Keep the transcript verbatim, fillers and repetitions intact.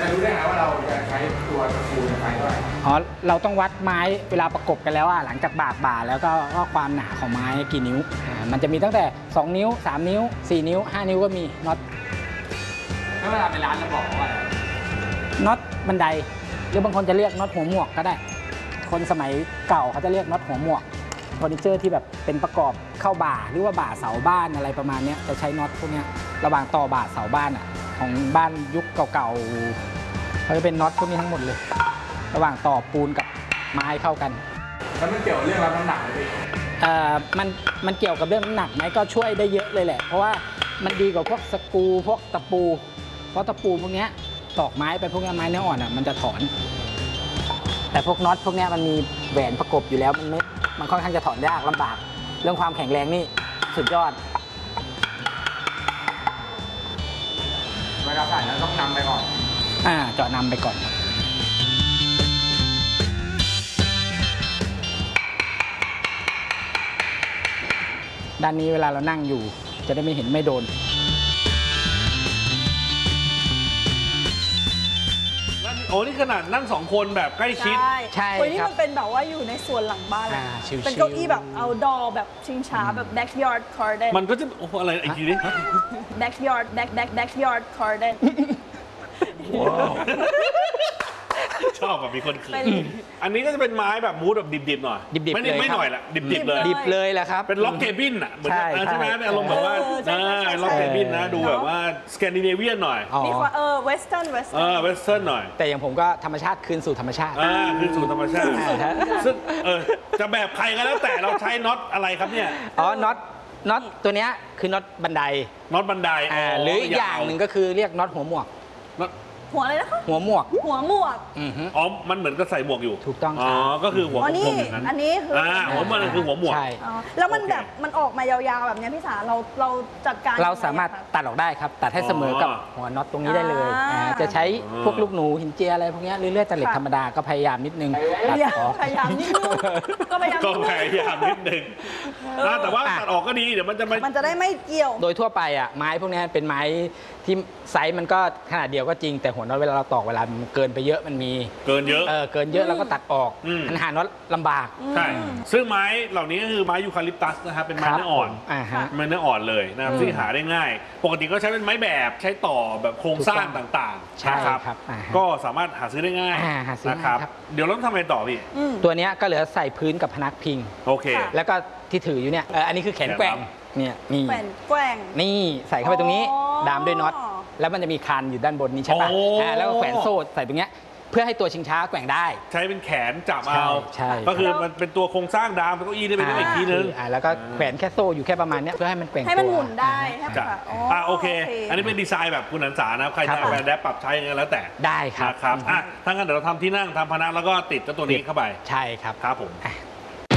จะรู้ได้ไงว่าเราจะใช้ตัวตะปูในไฟเท่าไหร่อ๋อเราต้องวัดไม้เวลาประกบกันแล้วอ่ะหลังจากบากบ่าแล้วก็ว่าความหนาของไม้กี่นิ้วอ่ามันจะมีตั้งแต่สองนิ้วสามนิ้วสี่นิ้วห้านิ้วก็มีน็อตถ้าเวลาไปร้านเราบอกว่าอะไรน็อตบันไดหรือบางคนจะเรียกน็อตหัวหมวกก็ได้คนสมัยเก่าเขาจะเรียกน็อตหัวหมวกเฟอร์นิเจอร์ที่แบบเป็นประกอบเข้าบ่าหรือว่าบ่าเสาบ้านอะไรประมาณนี้จะใช้น็อตพวกนี้ระหว่างต่อบ่าเสาบ้านอ่ะของบ้านยุคเก่าๆเขาจะเป็นน็อตพวกนี้ทั้งหมดเลยระหว่างต่อปูนกับไม้เข้ากันแล้วมันเกี่ยวเรื่องรับน้ำหนักไหมพี่เอ่อมันมันเกี่ยวกับเรื่องน้ำหนักไหมก็ช่วยได้เยอะเลยแหละเพราะว่ามันดีกว่าพวกสกรูพวกตะปูเพราะตะปูพวกนี้ตอกไม้ไปพวกนี้ไม้เนื้ออ่อนอ่ะมันจะถอนแต่พวกน็อตพวกนี้มันมีแหวนประกบอยู่แล้วมันไม่มันค่อนข้างจะถอนยากลำบากเรื่องความแข็งแรงนี่สุดยอดเวลาใส่เราต้องนำไปก่อนอ่าเจาะนำไปก่อนด้านนี้เวลาเรานั่งอยู่จะได้ไม่เห็นไม่โดนโอ้นี่ขนาดนั่งสองคนแบบใกล้ชิดใช่คนนี้มันเป็นแบบว่าอยู่ในสวนหลังบ้านเป็นเก้าอี้แบบเอาดอแบบชิงช้าแบบ backyard garden มันก็จะโอ้อะไรอีกทีนี้ backyard back back backyard garden ชอบแบบมีคนขืนอันนี้ก็จะเป็นไม้แบบมูดแบบดิบๆหน่อยดิบๆไม่เลยไม่หน่อยละดิบๆเลยดิบเลยแหละครับเป็นล็อกเคบินอ่ะเหมือนใช่ไหมอารมณ์แบบว่าล็อกเคบินนะดูแบบว่าสแกนดิเนเวียนหน่อยมีความเออเวสเทิร์นเวสเทิร์นเออเวสเทิร์นหน่อยแต่อย่างผมก็ธรรมชาติคืนสู่ธรรมชาติอ่าคืนสู่ธรรมชาติซึ่งเออจะแบบใครก็แล้วแต่เราใช้น็อตอะไรครับเนี่ยอ๋อน็อตน็อตตัวเนี้ยคือน็อตบันไดน็อตบันไดอ่าหรืออีกอย่างหนึ่งก็คือเรียกน็อตหัวหมวกหัวอะไรนะคะหัวหมวกหัวหมวกอ๋อมันเหมือนกับใส่หมวกอยู่ถูกต้องอ๋อก็คือหัวหมวกอย่างนั้นอันนี้คืออ่าหัวมันคือหัวหมวกใช่แล้วมันแบบมันออกมายาวๆแบบนี้พี่สาเราเราจัดการเราสามารถตัดออกได้ครับตัดให้เสมอกับหัวน็อตตรงนี้ได้เลยจะใช้พวกลูกหนูหินเจียอะไรพวกนี้เรื่อยๆแต่เหล็กธรรมดาก็พยายามนิดนึงตัดออกพยายามนิดนึงก็พยายามก็พยายามนิดนึงแต่ว่าตัดออกก็ดีเดี๋ยวมันจะมันจะได้ไม่เกี่ยวโดยทั่วไปอ่ะไม้พวกนี้เป็นไม้ที่ไซส์มันก็ขนาดเดียวก็จริงแต่หัวน็อตเวลาเราตอกเวลามันเกินไปเยอะมันมีเกินเยอะเออเกินเยอะแล้วก็ตัดออกมันหาน็อตลำบากใช่ซึ่งไม้เหล่านี้ก็คือไม้ยูคาลิปตัสนะครับเป็นไม้เนื้ออ่อนไม้เนื้ออ่อนเลยนะครับซึ่งหาได้ง่ายปกติก็ใช้เป็นไม้แบบใช้ต่อแบบโครงสร้างต่างๆใช่ครับก็สามารถหาซื้อได้ง่ายนะครับเดี๋ยวเราทำอะไรต่อพี่ตัวนี้ก็เหลือใส่พื้นกับพนักพิงโอเคแล้วก็ที่ถืออยู่เนี่ยอันนี้คือแขนแกว่งเนี่ยนี่แขนแกว่งนี่ใส่เข้าไปตรงนี้ดามด้วยน็อตแล้วมันจะมีคานอยู่ด้านบนนี้ใช่ป่ะแล้วก็แขวนโซ่ใส่ตรงเนี้ยเพื่อให้ตัวชิงช้าแกว่งได้ใช้เป็นแขนจับเอาใช่ก็คือมันเป็นตัวโครงสร้างดามเป็นเก้าอี้ได้เป็นอีกทีนึงแล้วก็แขวนแค่โซ่อยู่แค่ประมาณนี้เพื่อให้มันแกว่งให้มันหมุนได้จ้ะอ่าโอเคอันนี้เป็นดีไซน์แบบคุณอันสานะใครจะไปแดปปรับใช้ยังไงแล้วแต่ได้ครับครับอ่ะถ้างั้นเดี๋ยวเราทำที่นั่งทำพนักแล้วก็ติดเจ้าตัวนี้เข้าไปใช่ครับครับผม